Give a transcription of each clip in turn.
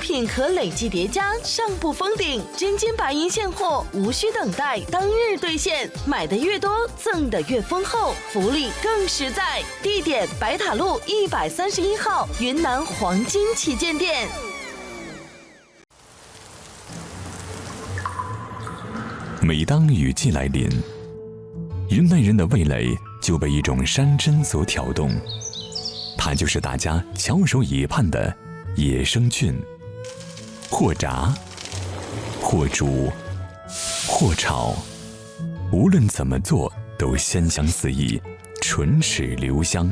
品可累计叠加，上不封顶。真金白银现货，无需等待，当日兑现，买的越多，赠的越丰厚，福利更实在。地点：白塔路131号云南黄金旗舰店。 每当雨季来临，云南人的味蕾就被一种山珍所挑动，它就是大家翘首以盼的野生菌。或炸，或煮，或炒，无论怎么做都鲜香四溢，唇齿留香。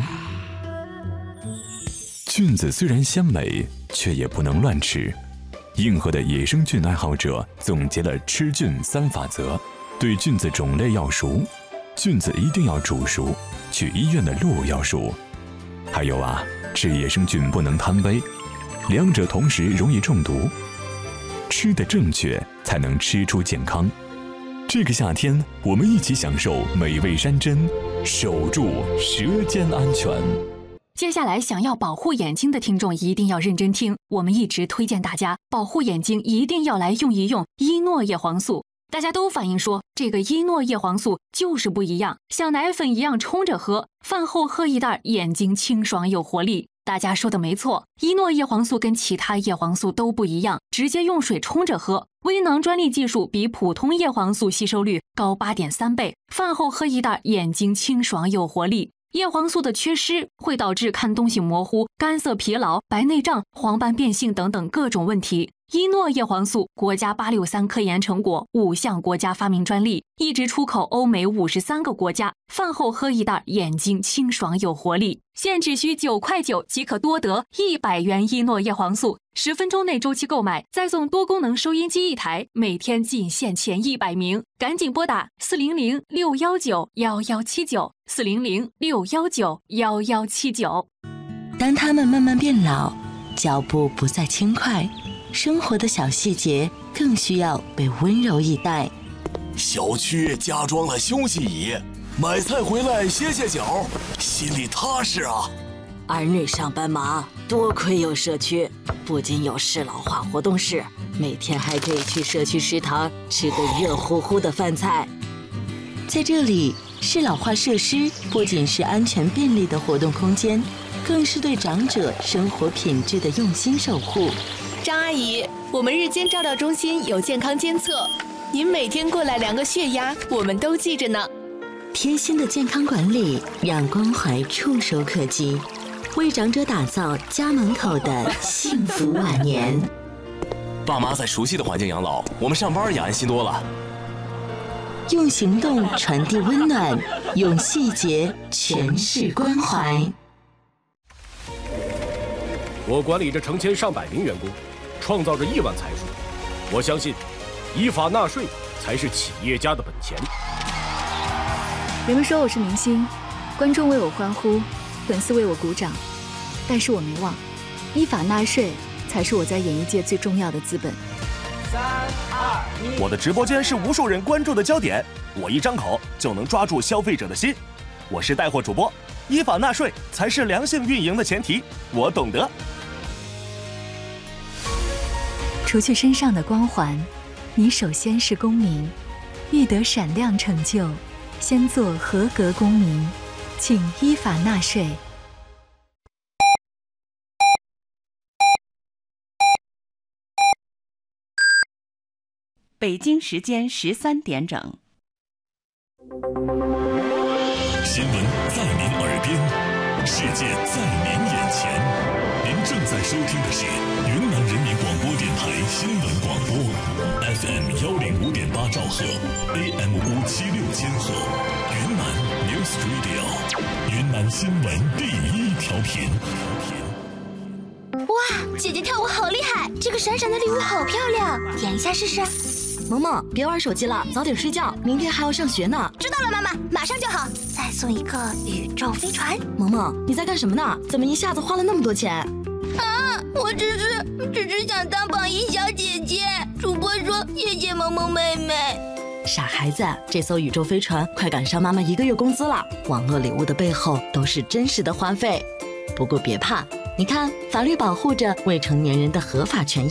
菌子虽然鲜美，却也不能乱吃。硬核的野生菌爱好者总结了吃菌3法则：对菌子种类要熟，菌子一定要煮熟，去医院的路要熟。还有啊，吃野生菌不能贪杯，两者同时容易中毒。吃得正确，才能吃出健康。这个夏天，我们一起享受美味山珍，守住舌尖安全。 接下来，想要保护眼睛的听众一定要认真听，我们一直推荐大家保护眼睛一定要来用一用伊诺叶黄素。大家都反映说，这个伊诺叶黄素就是不一样，像奶粉一样冲着喝，饭后喝一袋，眼睛清爽有活力。大家说的没错，伊诺叶黄素跟其他叶黄素都不一样，直接用水冲着喝。微囊专利技术比普通叶黄素吸收率高8.3倍，饭后喝一袋，眼睛清爽有活力。叶黄素的缺失会导致看东西模糊、干涩疲劳、白内障、黄斑变性等等各种问题。伊诺叶黄素国家863科研成果，5项国家发明专利，一直出口欧美53个国家。饭后喝一袋，眼睛清爽有活力。现只需9.9块即可多得100元伊诺叶黄素，10分钟内周期购买，再送多功能收音机1台，每天仅限前100名，赶紧拨打400-619-1179，400-619-1179。 当他们慢慢变老，脚步不再轻快，生活的小细节更需要被温柔以待。 小区加装了休息椅，买菜回来歇歇脚，心里踏实啊。 儿女上班忙，多亏有社区，不仅有适老化活动室，每天还可以去社区食堂吃个热乎乎的饭菜。 在这里，适老化设施不仅是安全便利的活动空间，更是对长者生活品质的用心守护。 张阿姨，我们日间照料中心有健康监测，您每天过来量个血压，我们都记着呢。 贴心的健康管理，让关怀触手可及，为长者打造家门口的幸福晚年。 爸妈在熟悉的环境养老，我们上班也安心多了。 用行动传递温暖，用细节诠释关怀。 我管理着成千上百名员工，创造着亿万财富。我相信，依法纳税才是企业家的本钱。 人们说我是明星，观众为我欢呼，粉丝为我鼓掌，但是我没忘，依法纳税才是我在演艺界最重要的资本。 3、2、1， 我的直播间是无数人关注的焦点，我一张口就能抓住消费者的心。我是带货主播，依法纳税才是良性运营的前提，我懂得。 除去身上的光环，你首先是公民，欲得闪亮成就，先做合格公民，请依法纳税。 北京时间13点整。 新闻在您耳边，世界在您眼前。您正在收听的是云南人民广播电台新闻广播 ，FM 105.8兆赫 ，AM 576千赫，云南 News Radio， 云南新闻第1调频。 哇，姐姐跳舞好厉害！这个闪闪的礼物好漂亮，点一下试试。 萌萌，别玩手机了，早点睡觉，明天还要上学呢。 知道了，妈妈，马上就好。再送一个宇宙飞船。 萌萌，你在干什么呢？怎么一下子花了那么多钱？ 啊，我只是想当榜一小姐姐。主播说谢谢萌萌妹妹。 傻孩子，这艘宇宙飞船快赶上妈妈1个月工资了。网络礼物的背后都是真实的花费。不过别怕，你看，法律保护着未成年人的合法权益。